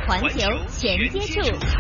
环球全接触。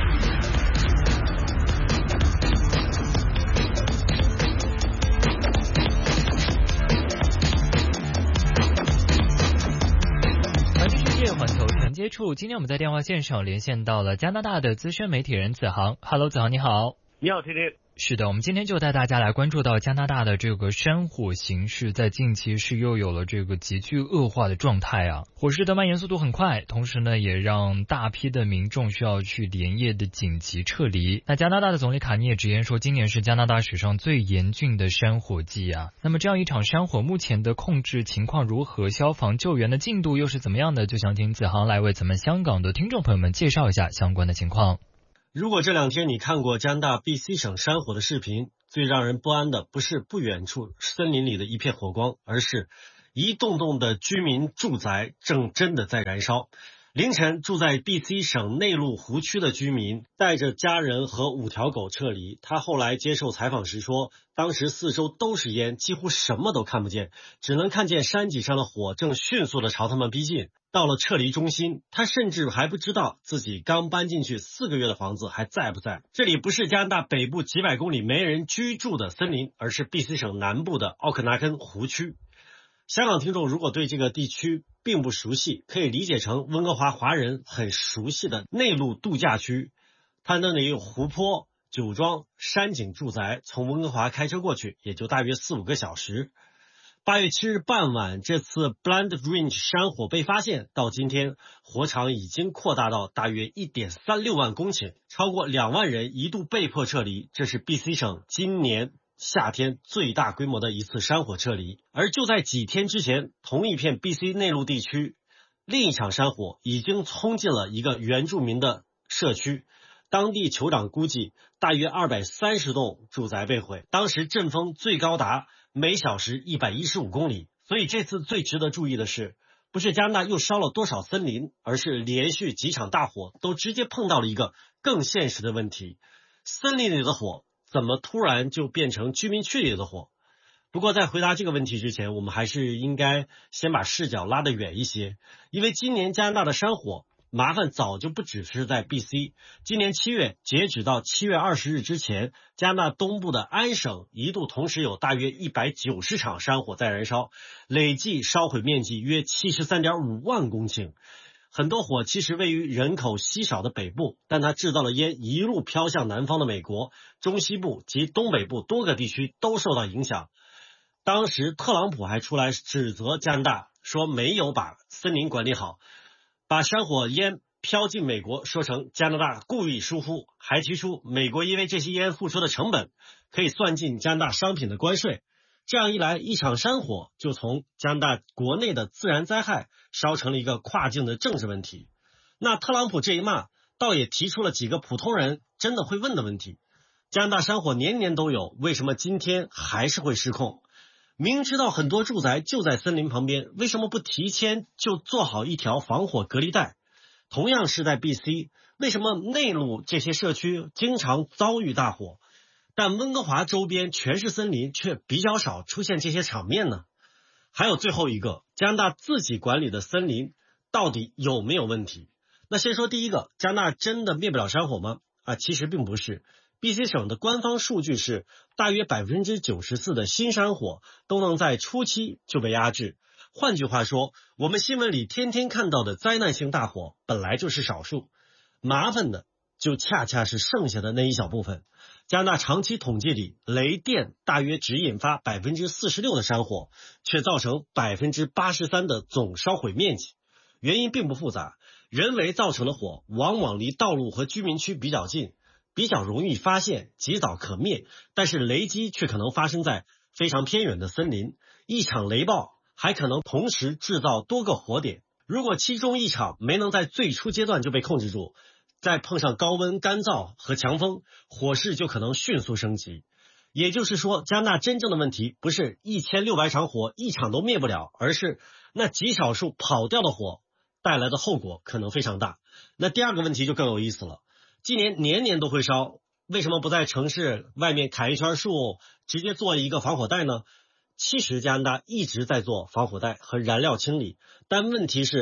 环球全接触，今天我们在电话线上连线到了加拿大的资深媒体人子航。Hello， 子航你好。 你好，天天。 是的，我们今天就带大家来关注到加拿大的这个山火形势，在近期是又有了这个急剧恶化的状态啊，火势的蔓延速度很快，同时呢也让大批的民众需要去连夜的紧急撤离。那加拿大的总理卡尼也直言说，今年是加拿大史上最严峻的山火季啊。那么这样一场山火目前的控制情况如何？消防救援的进度又是怎么样的？就想请子航来为咱们香港的听众朋友们介绍一下相关的情况。 如果这两天你看过加拿大 BC 省山火的视频，最让人不安的不是不远处森林里的一片火光，而是一栋栋的居民住宅正真的在燃烧。凌晨，住在 BC 省内陆湖区的居民带着家人和5条狗撤离。他后来接受采访时说，当时四周都是烟，几乎什么都看不见，只能看见山脊上的火正迅速地朝他们逼近。到了撤离中心，他甚至还不知道自己刚搬进去4个月的房子还在不在。这里不是加拿大北部几百公里没人居住的森林，而是 BC 省南部的奥克纳根湖区。香港听众如果对这个地区并不熟悉，可以理解成温哥华华人很熟悉的内陆度假区。它那里有湖泊、酒庄、山景住宅，从温哥华开车过去也就大约4-5个小时。8月7日傍晚，这次 Blind Range 山火被发现，到今天火场已经扩大到大约 1.36 万公顷，超过2万人一度被迫撤离。这是 BC 省今年夏天最大规模的一次山火撤离。而就在几天之前，同一片 BC 内陆地区，另一场山火已经冲进了一个原住民的社区，当地酋长估计大约230栋住宅被毁，当时阵风最高达每小时115公里。所以这次最值得注意的是，不是加拿大又烧了多少森林，而是连续几场大火都直接碰到了一个更现实的问题：森林里的火怎么突然就变成居民区里的火？不过在回答这个问题之前，我们还是应该先把视角拉得远一些，因为今年加拿大的山火麻烦早就不只是在 BC。 今年7月截止到7月20日之前，加拿大东部的安省一度同时有大约190场山火在燃烧，累计烧毁面积约 73.5 万公顷。很多火其实位于人口稀少的北部，但它制造的烟一路飘向南方的美国，中西部及东北部多个地区都受到影响。当时特朗普还出来指责加拿大，说没有把森林管理好，把山火烟飘进美国说成加拿大故意疏忽，还提出美国因为这些烟付出的成本可以算进加拿大商品的关税。这样一来，一场山火就从加拿大国内的自然灾害烧成了一个跨境的政治问题。那特朗普这一骂倒也提出了几个普通人真的会问的问题：加拿大山火年年都有，为什么今天还是会失控？明知道很多住宅就在森林旁边，为什么不提前就做好一条防火隔离带？同样是在 BC， 为什么内陆这些社区经常遭遇大火，但温哥华周边全是森林，却比较少出现这些场面呢？还有最后一个，加拿大自己管理的森林到底有没有问题？那先说第一个，加拿大真的灭不了山火吗？其实并不是。BC 省的官方数据是，大约 94% 的新山火都能在初期就被压制。换句话说，我们新闻里天天看到的灾难性大火本来就是少数，麻烦的就恰恰是剩下的那一小部分。加拿大长期统计里，雷电大约只引发 46% 的山火，却造成 83% 的总烧毁面积。原因并不复杂，人为造成的火往往离道路和居民区比较近，比较容易发现，及早可灭，但是雷击却可能发生在非常偏远的森林，一场雷暴还可能同时制造多个火点。如果其中一场没能在最初阶段就被控制住，再碰上高温、干燥和强风，火势就可能迅速升级。也就是说，加拿大真正的问题不是1600场火一场都灭不了，而是那极少数跑掉的火带来的后果可能非常大。那第二个问题就更有意思了，今年年年都会烧，为什么不在城市外面砍一圈树，直接做一个防火带呢？其实加拿大一直在做防火带和燃料清理，但问题是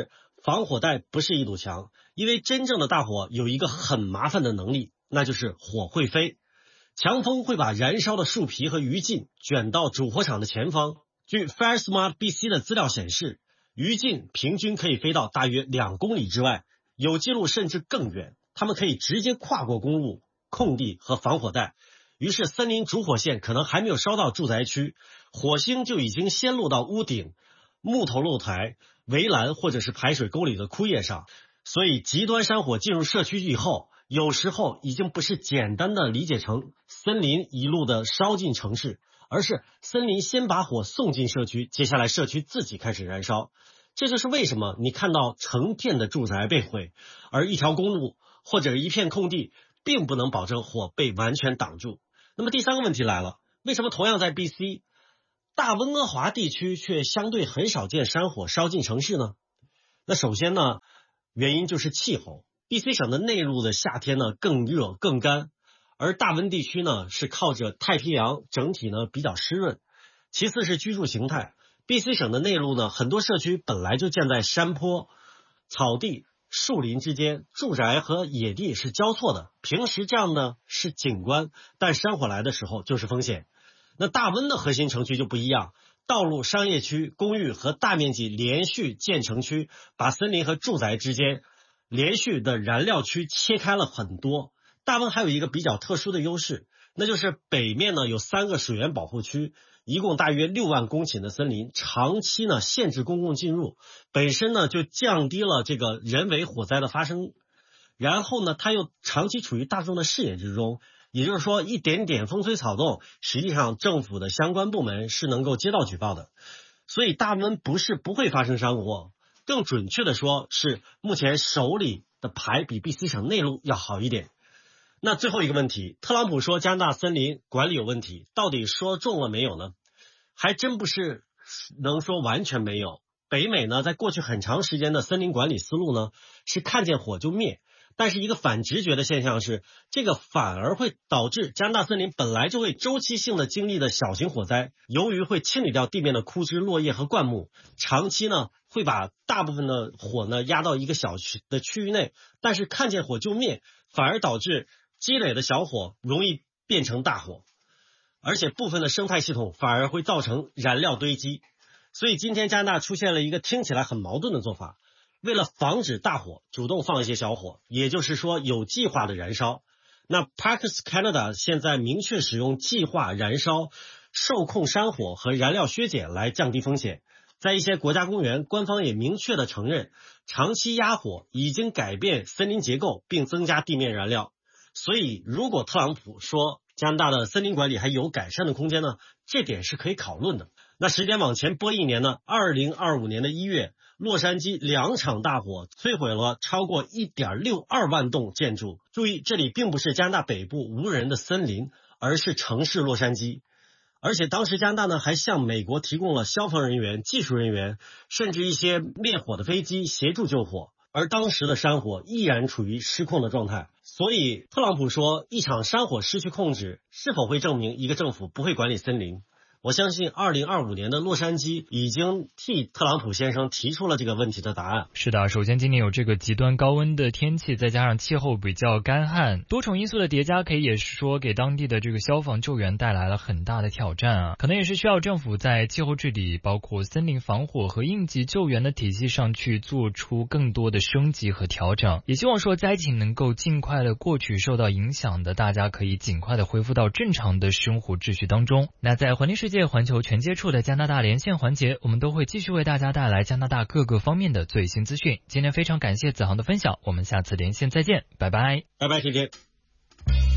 防火带不是一堵墙，因为真正的大火有一个很麻烦的能力，那就是火会飞。强风会把燃烧的树皮和余烬卷到主火场的前方。据 FireSmart BC 的资料显示，余烬平均可以飞到大约2公里之外，有记录甚至更远。它们可以直接跨过公路、空地和防火带。于是森林主火线可能还没有烧到住宅区，火星就已经先落到屋顶、木头露台、围栏或者是排水沟里的枯叶上。所以极端山火进入社区以后，有时候已经不是简单的理解成森林一路的烧进城市，而是森林先把火送进社区，接下来社区自己开始燃烧。这就是为什么你看到成片的住宅被毁，而一条公路或者一片空地并不能保证火被完全挡住。那么第三个问题来了，为什么同样在 BC 大温哥华地区却相对很少见山火烧进城市呢？那首先呢，原因就是气候。BC 省的内陆的夏天呢更热更干，而大温地区呢是靠着太平洋，整体呢比较湿润。其次是居住形态， BC 省的内陆呢很多社区本来就建在山坡、草地、树林之间，住宅和野地是交错的，平时这样呢是景观，但山火来的时候就是风险。那大温的核心城区就不一样，道路、商业区、公寓和大面积连续建成区把森林和住宅之间连续的燃料区切开了很多。大温还有一个比较特殊的优势，那就是北面呢有3个水源保护区，一共大约6万公顷的森林，长期呢限制公共进入，本身呢就降低了这个人为火灾的发生。然后呢它又长期处于大众的视野之中，也就是说一点点风吹草动，实际上政府的相关部门是能够接到举报的。所以大温不是不会发生山火，更准确的说是目前手里的牌比 BC 省内陆要好一点。那最后一个问题，特朗普说加拿大森林管理有问题，到底说中了没有呢？还真不是能说完全没有。北美呢在过去很长时间的森林管理思路呢是看见火就灭，但是一个反直觉的现象是，这个反而会导致加拿大森林本来就会周期性的经历的小型火灾，由于会清理掉地面的枯枝、落叶和灌木，长期呢会把大部分的火呢压到一个小区的区域内，但是看见火就灭，反而导致积累的小火容易变成大火，而且部分的生态系统反而会造成燃料堆积。所以今天加拿大出现了一个听起来很矛盾的做法，为了防止大火，主动放一些小火，也就是说有计划的燃烧。那 Parks Canada 现在明确使用计划燃烧、受控山火和燃料削减来降低风险。在一些国家公园，官方也明确的承认，长期压火已经改变森林结构并增加地面燃料。所以如果特朗普说加拿大的森林管理还有改善的空间呢，这点是可以讨论的。那时间往前拨1年呢，2025年的1月，洛杉矶2场大火摧毁了超过 1.62 万栋建筑。注意，这里并不是加拿大北部无人的森林，而是城市洛杉矶。而且当时加拿大呢还向美国提供了消防人员、技术人员，甚至一些灭火的飞机协助救火。而当时的山火依然处于失控的状态。所以特朗普说一场山火失去控制，是否会证明一个政府不会管理森林？我相信2025年的洛杉矶已经替特朗普先生提出了这个问题的答案。 是的，首先今年有这个极端高温的天气，再加上气候比较干旱，多重因素的叠加，可以也是说给当地的这个消防救援带来了很大的挑战啊。可能也是需要政府在气候治理，包括森林防火和应急救援的体系上去做出更多的升级和调整。也希望说灾情能够尽快的过去，受到影响的大家可以尽快的恢复到正常的生活秩序当中。那在环境世界环球全接触的加拿大连线环节，我们都会继续为大家带来加拿大各个方面的最新资讯。今天非常感谢子航的分享，我们下次连线再见，拜拜。 拜拜，天天。